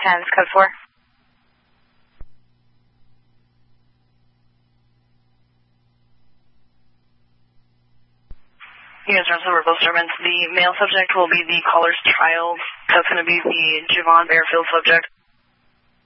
10s, code 4. Units are Silver disturbance. The male subject will be the caller's child. That's going to be the Javon Bearfield subject.